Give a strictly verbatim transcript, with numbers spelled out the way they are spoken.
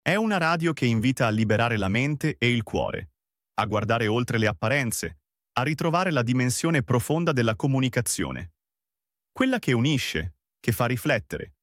È una radio che invita a liberare la mente e il cuore, a guardare oltre le apparenze, a ritrovare la dimensione profonda della comunicazione, quella che unisce, che fa riflettere,